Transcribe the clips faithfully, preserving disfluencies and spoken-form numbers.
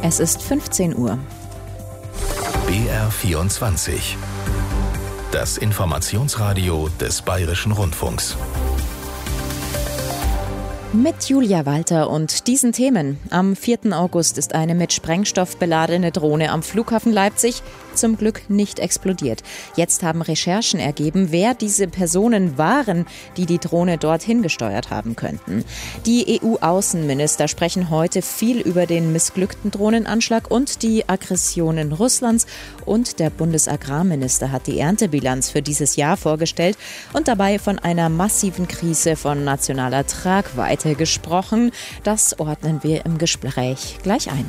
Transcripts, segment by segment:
Es ist fünfzehn Uhr. B R vierundzwanzig. Das Informationsradio des Bayerischen Rundfunks. Mit Julia Walter und diesen Themen. Am vierten August ist eine mit Sprengstoff beladene Drohne am Flughafen Leipzig zum Glück nicht explodiert. Jetzt haben Recherchen ergeben, wer diese Personen waren, die die Drohne dorthin gesteuert haben könnten. Die E U-Außenminister sprechen heute viel über den missglückten Drohnenanschlag und die Aggressionen Russlands. Und der Bundesagrarminister hat die Erntebilanz für dieses Jahr vorgestellt und dabei von einer massiven Krise von nationaler Tragweite gesprochen. Das ordnen wir im Gespräch gleich ein.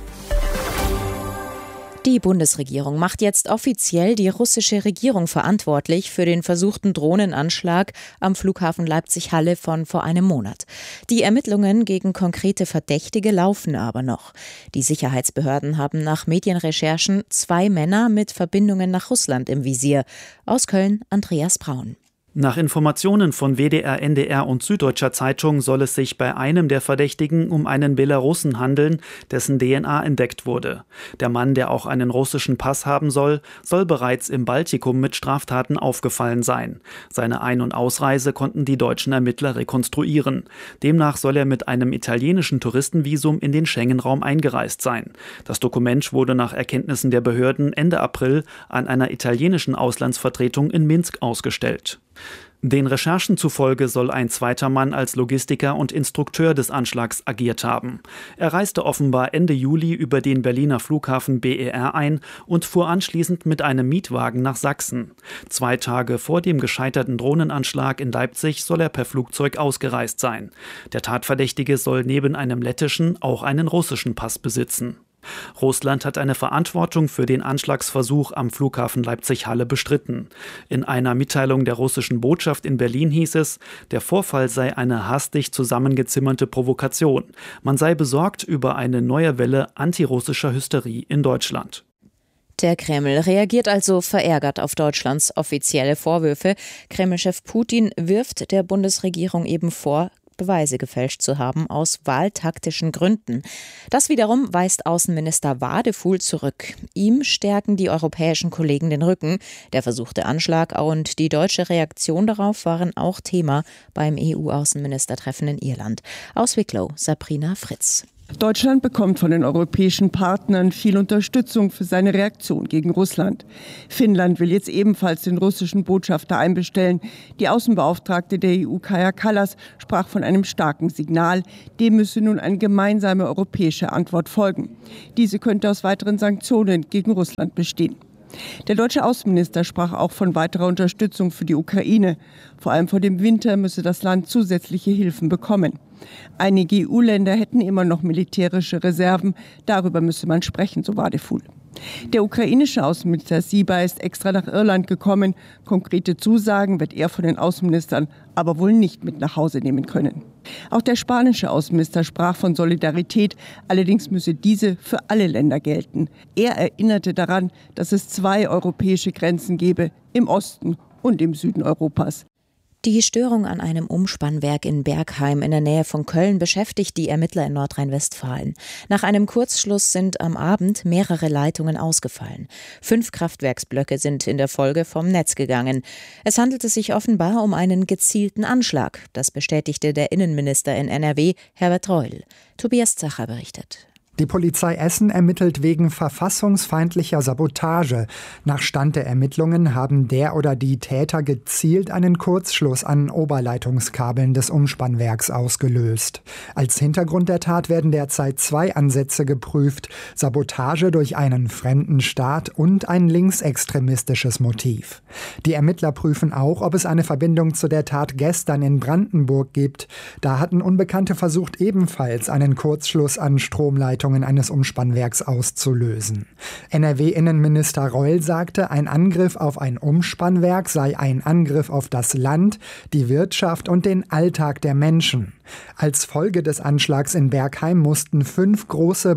Die Bundesregierung macht jetzt offiziell die russische Regierung verantwortlich für den versuchten Drohnenanschlag am Flughafen Leipzig-Halle von vor einem Monat. Die Ermittlungen gegen konkrete Verdächtige laufen aber noch. Die Sicherheitsbehörden haben nach Medienrecherchen zwei Männer mit Verbindungen nach Russland im Visier. Aus Köln Andreas Braun. Nach Informationen von W D R, N D R und Süddeutscher Zeitung soll es sich bei einem der Verdächtigen um einen Belarussen handeln, dessen D N A entdeckt wurde. Der Mann, der auch einen russischen Pass haben soll, soll bereits im Baltikum mit Straftaten aufgefallen sein. Seine Ein- und Ausreise konnten die deutschen Ermittler rekonstruieren. Demnach soll er mit einem italienischen Touristenvisum in den Schengen-Raum eingereist sein. Das Dokument wurde nach Erkenntnissen der Behörden Ende April an einer italienischen Auslandsvertretung in Minsk ausgestellt. Den Recherchen zufolge soll ein zweiter Mann als Logistiker und Instrukteur des Anschlags agiert haben. Er reiste offenbar Ende Juli über den Berliner Flughafen B E R ein und fuhr anschließend mit einem Mietwagen nach Sachsen. Zwei Tage vor dem gescheiterten Drohnenanschlag in Leipzig soll er per Flugzeug ausgereist sein. Der Tatverdächtige soll neben einem lettischen auch einen russischen Pass besitzen. Russland hat eine Verantwortung für den Anschlagsversuch am Flughafen Leipzig-Halle bestritten. In einer Mitteilung der russischen Botschaft in Berlin hieß es, der Vorfall sei eine hastig zusammengezimmerte Provokation. Man sei besorgt über eine neue Welle antirussischer Hysterie in Deutschland. Der Kreml reagiert also verärgert auf Deutschlands offizielle Vorwürfe. Kremlchef Putin wirft der Bundesregierung eben vor, Beweise gefälscht zu haben aus wahltaktischen Gründen. Das wiederum weist Außenminister Wadefuhl zurück. Ihm stärken die europäischen Kollegen den Rücken. Der versuchte Anschlag und die deutsche Reaktion darauf waren auch Thema beim E U-Außenministertreffen in Irland. Aus Wicklow, Sabrina Fritz. Deutschland bekommt von den europäischen Partnern viel Unterstützung für seine Reaktion gegen Russland. Finnland will jetzt ebenfalls den russischen Botschafter einbestellen. Die Außenbeauftragte der E U, Kaja Kallas, sprach von einem starken Signal. Dem müsse nun eine gemeinsame europäische Antwort folgen. Diese könnte aus weiteren Sanktionen gegen Russland bestehen. Der deutsche Außenminister sprach auch von weiterer Unterstützung für die Ukraine. Vor allem vor dem Winter müsse das Land zusätzliche Hilfen bekommen. Einige E U-Länder hätten immer noch militärische Reserven. Darüber müsse man sprechen, so Wadefuhl. Der ukrainische Außenminister Syba ist extra nach Irland gekommen. Konkrete Zusagen wird er von den Außenministern aber wohl nicht mit nach Hause nehmen können. Auch der spanische Außenminister sprach von Solidarität. Allerdings müsse diese für alle Länder gelten. Er erinnerte daran, dass es zwei europäische Grenzen gebe, im Osten und im Süden Europas. Die Störung an einem Umspannwerk in Bergheim in der Nähe von Köln beschäftigt die Ermittler in Nordrhein-Westfalen. Nach einem Kurzschluss sind am Abend mehrere Leitungen ausgefallen. Fünf Kraftwerksblöcke sind in der Folge vom Netz gegangen. Es handelte sich offenbar um einen gezielten Anschlag. Das bestätigte der Innenminister in N R W, Herbert Reul. Tobias Zacher berichtet. Die Polizei Essen ermittelt wegen verfassungsfeindlicher Sabotage. Nach Stand der Ermittlungen haben der oder die Täter gezielt einen Kurzschluss an Oberleitungskabeln des Umspannwerks ausgelöst. Als Hintergrund der Tat werden derzeit zwei Ansätze geprüft: Sabotage durch einen fremden Staat und ein linksextremistisches Motiv. Die Ermittler prüfen auch, ob es eine Verbindung zu der Tat gestern in Brandenburg gibt. Da hatten Unbekannte versucht, ebenfalls einen Kurzschluss an Stromleitungen eines Umspannwerks auszulösen. N R W-Innenminister Reul sagte, ein Angriff auf ein Umspannwerk sei ein Angriff auf das Land, die Wirtschaft und den Alltag der Menschen. Als Folge des Anschlags in Bergheim mussten fünf große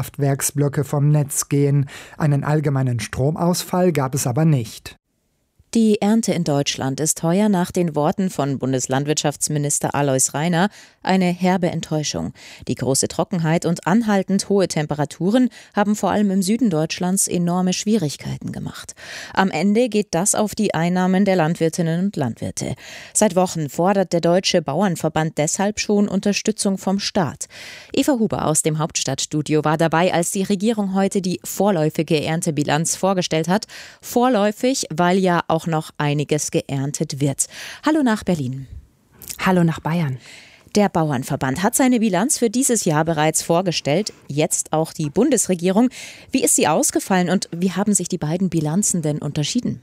Braunkohlekraftwerksblöcke vom Netz gehen. Einen allgemeinen Stromausfall gab es aber nicht. Die Ernte in Deutschland ist heuer nach den Worten von Bundeslandwirtschaftsminister Alois Rainer eine herbe Enttäuschung. Die große Trockenheit und anhaltend hohe Temperaturen haben vor allem im Süden Deutschlands enorme Schwierigkeiten gemacht. Am Ende geht das auf die Einnahmen der Landwirtinnen und Landwirte. Seit Wochen fordert der Deutsche Bauernverband deshalb schon Unterstützung vom Staat. Eva Huber aus dem Hauptstadtstudio war dabei, als die Regierung heute die vorläufige Erntebilanz vorgestellt hat. Vorläufig, weil ja auch noch einiges geerntet wird. Hallo nach Berlin. Hallo nach Bayern. Der Bauernverband hat seine Bilanz für dieses Jahr bereits vorgestellt, jetzt auch die Bundesregierung. Wie ist sie ausgefallen und wie haben sich die beiden Bilanzen denn unterschieden?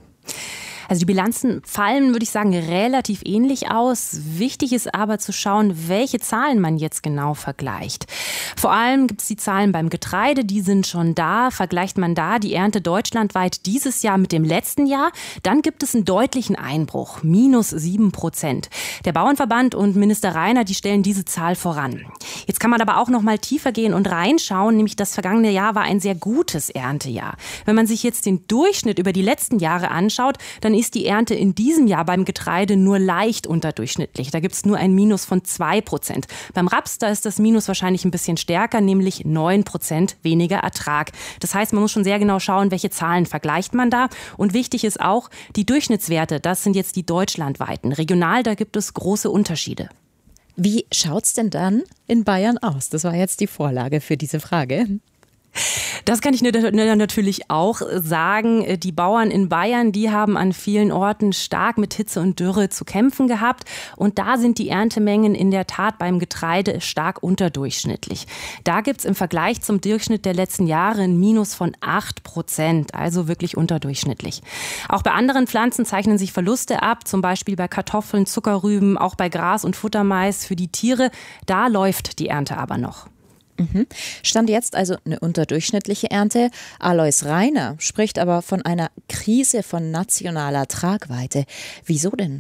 Also die Bilanzen fallen, würde ich sagen, relativ ähnlich aus. Wichtig ist aber zu schauen, welche Zahlen man jetzt genau vergleicht. Vor allem gibt es die Zahlen beim Getreide, die sind schon da. Vergleicht man da die Ernte deutschlandweit dieses Jahr mit dem letzten Jahr, dann gibt es einen deutlichen Einbruch, minus sieben Prozent. Der Bauernverband und Minister Rainer, die stellen diese Zahl voran. Jetzt kann man aber auch noch mal tiefer gehen und reinschauen, nämlich das vergangene Jahr war ein sehr gutes Erntejahr. Wenn man sich jetzt den Durchschnitt über die letzten Jahre anschaut, dann ist die Ernte in diesem Jahr beim Getreide nur leicht unterdurchschnittlich. Da gibt es nur ein Minus von zwei Prozent. Beim Raps, da ist das Minus wahrscheinlich ein bisschen stärker, nämlich neun Prozent weniger Ertrag. Das heißt, man muss schon sehr genau schauen, welche Zahlen vergleicht man da. Und wichtig ist auch, die Durchschnittswerte, das sind jetzt die deutschlandweiten. Regional, da gibt es große Unterschiede. Wie schaut's denn dann in Bayern aus? Das war jetzt die Vorlage für diese Frage. Das kann ich natürlich auch sagen. Die Bauern in Bayern, die haben an vielen Orten stark mit Hitze und Dürre zu kämpfen gehabt. Und da sind die Erntemengen in der Tat beim Getreide stark unterdurchschnittlich. Da gibt es im Vergleich zum Durchschnitt der letzten Jahre ein Minus von acht Prozent, also wirklich unterdurchschnittlich. Auch bei anderen Pflanzen zeichnen sich Verluste ab, zum Beispiel bei Kartoffeln, Zuckerrüben, auch bei Gras und Futtermais für die Tiere. Da läuft die Ernte aber noch. Mhm. Stand jetzt also eine unterdurchschnittliche Ernte. Alois Rainer spricht aber von einer Krise von nationaler Tragweite. Wieso denn?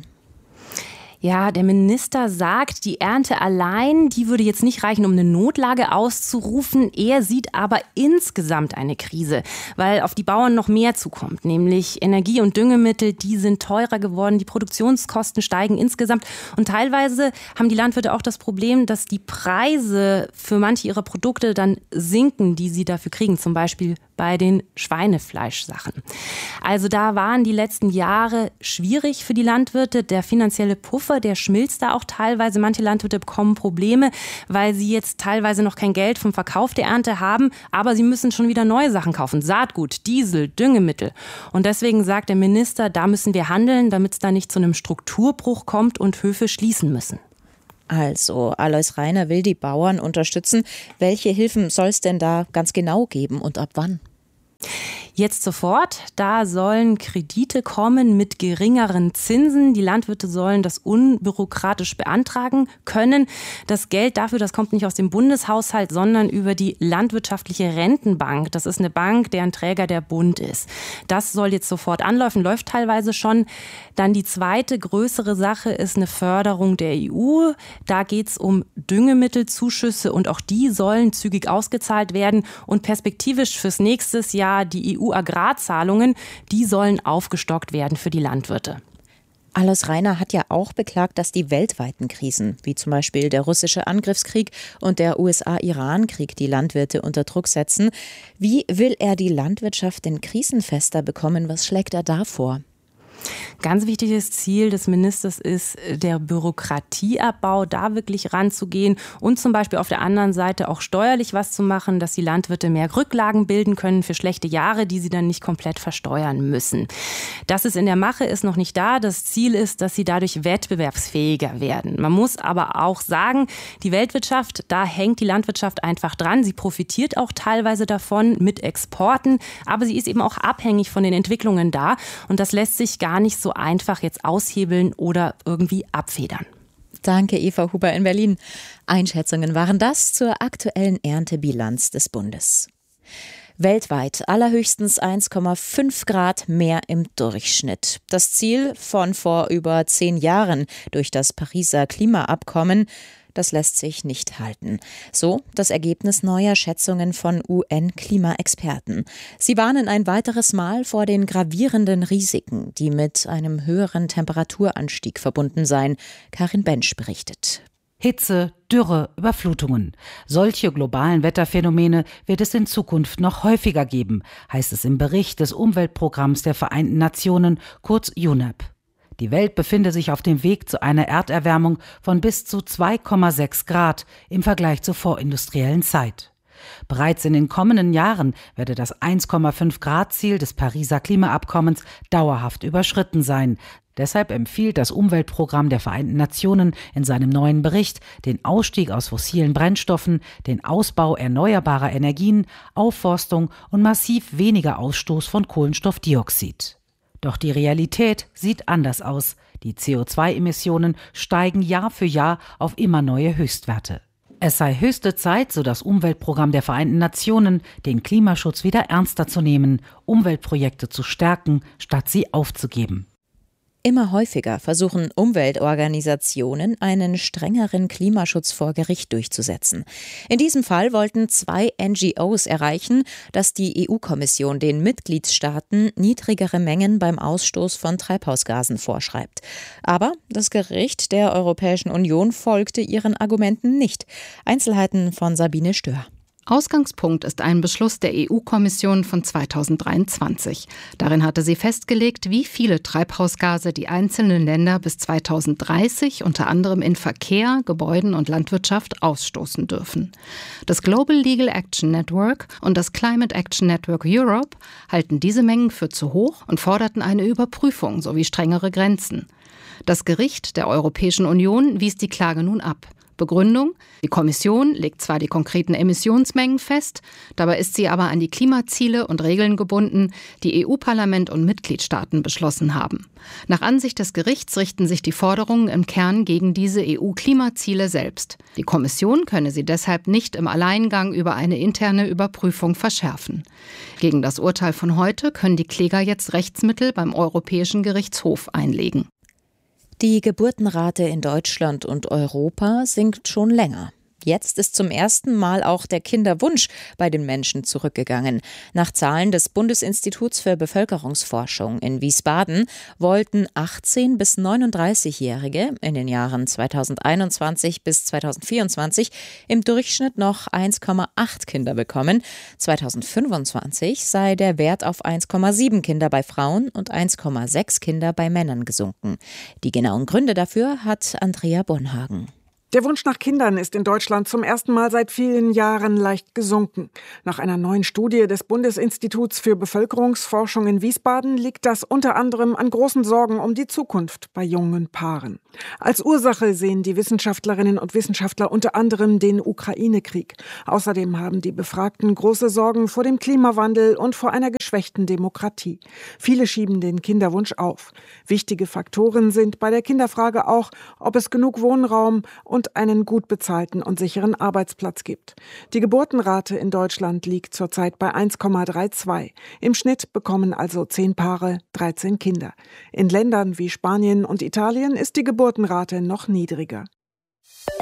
Ja, der Minister sagt, die Ernte allein, die würde jetzt nicht reichen, um eine Notlage auszurufen. Er sieht aber insgesamt eine Krise, weil auf die Bauern noch mehr zukommt. Nämlich Energie- und Düngemittel, die sind teurer geworden, die Produktionskosten steigen insgesamt. Und teilweise haben die Landwirte auch das Problem, dass die Preise für manche ihrer Produkte dann sinken, die sie dafür kriegen. Zum Beispiel bei den Schweinefleischsachen. Also da waren die letzten Jahre schwierig für die Landwirte. Der finanzielle Puffer, der schmilzt da auch teilweise. Manche Landwirte bekommen Probleme, weil sie jetzt teilweise noch kein Geld vom Verkauf der Ernte haben, aber sie müssen schon wieder neue Sachen kaufen. Saatgut, Diesel, Düngemittel. Und deswegen sagt der Minister, da müssen wir handeln, damit es da nicht zu einem Strukturbruch kommt und Höfe schließen müssen. Also, Alois Rainer will die Bauern unterstützen. Welche Hilfen soll es denn da ganz genau geben und ab wann? Jetzt sofort, da sollen Kredite kommen mit geringeren Zinsen. Die Landwirte sollen das unbürokratisch beantragen können. Das Geld dafür, das kommt nicht aus dem Bundeshaushalt, sondern über die Landwirtschaftliche Rentenbank. Das ist eine Bank, deren Träger der Bund ist. Das soll jetzt sofort anlaufen, läuft teilweise schon. Dann die zweite größere Sache ist eine Förderung der E U. Da geht es um Düngemittelzuschüsse und auch die sollen zügig ausgezahlt werden. Und perspektivisch fürs nächste Jahr die E U-Agrarzahlungen, die sollen aufgestockt werden für die Landwirte. Alois Rainer hat ja auch beklagt, dass die weltweiten Krisen, wie zum Beispiel der russische Angriffskrieg und der U S A-Iran-Krieg, die Landwirte unter Druck setzen. Wie will er die Landwirtschaft denn krisenfester bekommen? Was schlägt er da vor? Ganz wichtiges Ziel des Ministers ist der Bürokratieabbau, da wirklich ranzugehen und zum Beispiel auf der anderen Seite auch steuerlich was zu machen, dass die Landwirte mehr Rücklagen bilden können für schlechte Jahre, die sie dann nicht komplett versteuern müssen. Das ist in der Mache, ist noch nicht da. Das Ziel ist, dass sie dadurch wettbewerbsfähiger werden. Man muss aber auch sagen, die Weltwirtschaft, da hängt die Landwirtschaft einfach dran. Sie profitiert auch teilweise davon mit Exporten, aber sie ist eben auch abhängig von den Entwicklungen da und das lässt sich gar nicht so einfach jetzt aushebeln oder irgendwie abfedern. Danke, Eva Huber in Berlin. Einschätzungen waren das zur aktuellen Erntebilanz des Bundes. Weltweit allerhöchstens eins Komma fünf Grad mehr im Durchschnitt. Das Ziel von vor über zehn Jahren durch das Pariser Klimaabkommen. das lässt sich nicht halten. So das Ergebnis neuer Schätzungen von U N-Klimaexperten. Sie warnen ein weiteres Mal vor den gravierenden Risiken, die mit einem höheren Temperaturanstieg verbunden seien. Karin Bensch berichtet. Hitze, Dürre, Überflutungen. Solche globalen Wetterphänomene wird es in Zukunft noch häufiger geben, heißt es im Bericht des Umweltprogramms der Vereinten Nationen, kurz U N E P. Die Welt befinde sich auf dem Weg zu einer Erderwärmung von bis zu zwei Komma sechs Grad im Vergleich zur vorindustriellen Zeit. Bereits in den kommenden Jahren werde das eins Komma fünf Grad Ziel des Pariser Klimaabkommens dauerhaft überschritten sein. Deshalb empfiehlt das Umweltprogramm der Vereinten Nationen in seinem neuen Bericht den Ausstieg aus fossilen Brennstoffen, den Ausbau erneuerbarer Energien, Aufforstung und massiv weniger Ausstoß von Kohlenstoffdioxid. Doch die Realität sieht anders aus. Die C O zwei Emissionen steigen Jahr für Jahr auf immer neue Höchstwerte. Es sei höchste Zeit, so das Umweltprogramm der Vereinten Nationen, den Klimaschutz wieder ernster zu nehmen, Umweltprojekte zu stärken, statt sie aufzugeben. Immer häufiger versuchen Umweltorganisationen, einen strengeren Klimaschutz vor Gericht durchzusetzen. In diesem Fall wollten zwei N G Os erreichen, dass die E U-Kommission den Mitgliedstaaten niedrigere Mengen beim Ausstoß von Treibhausgasen vorschreibt. Aber das Gericht der Europäischen Union folgte ihren Argumenten nicht. Einzelheiten von Sabine Stör. Ausgangspunkt ist ein Beschluss der E U-Kommission von zweitausenddreiundzwanzig. Darin hatte sie festgelegt, wie viele Treibhausgase die einzelnen Länder bis zweitausenddreißig unter anderem in Verkehr, Gebäuden und Landwirtschaft ausstoßen dürfen. Das Global Legal Action Network und das Climate Action Network Europe halten diese Mengen für zu hoch und forderten eine Überprüfung sowie strengere Grenzen. Das Gericht der Europäischen Union wies die Klage nun ab. Begründung: Die Kommission legt zwar die konkreten Emissionsmengen fest, dabei ist sie aber an die Klimaziele und Regeln gebunden, die E U-Parlament und Mitgliedstaaten beschlossen haben. Nach Ansicht des Gerichts richten sich die Forderungen im Kern gegen diese E U-Klimaziele selbst. Die Kommission könne sie deshalb nicht im Alleingang über eine interne Überprüfung verschärfen. Gegen das Urteil von heute können die Kläger jetzt Rechtsmittel beim Europäischen Gerichtshof einlegen. Die Geburtenrate in Deutschland und Europa sinkt schon länger. Jetzt ist zum ersten Mal auch der Kinderwunsch bei den Menschen zurückgegangen. Nach Zahlen des Bundesinstituts für Bevölkerungsforschung in Wiesbaden wollten achtzehn- bis neununddreißigjährige in den Jahren zweitausendeinundzwanzig bis zweitausendvierundzwanzig im Durchschnitt noch eins Komma acht Kinder bekommen. zweitausendfünfundzwanzig sei der Wert auf eins Komma sieben Kinder bei Frauen und eins Komma sechs Kinder bei Männern gesunken. Die genauen Gründe dafür hat Andrea Bonhagen. Der Wunsch nach Kindern ist in Deutschland zum ersten Mal seit vielen Jahren leicht gesunken. Nach einer neuen Studie des Bundesinstituts für Bevölkerungsforschung in Wiesbaden liegt das unter anderem an großen Sorgen um die Zukunft bei jungen Paaren. Als Ursache sehen die Wissenschaftlerinnen und Wissenschaftler unter anderem den Ukraine-Krieg. Außerdem haben die Befragten große Sorgen vor dem Klimawandel und vor einer geschwächten Demokratie. Viele schieben den Kinderwunsch auf. Wichtige Faktoren sind bei der Kinderfrage auch, ob es genug Wohnraum und einen gut bezahlten und sicheren Arbeitsplatz gibt. Die Geburtenrate in Deutschland liegt zurzeit bei eins Komma zweiunddreißig. Im Schnitt bekommen also zehn Paare dreizehn Kinder. In Ländern wie Spanien und Italien ist die Geburtenrate noch niedriger.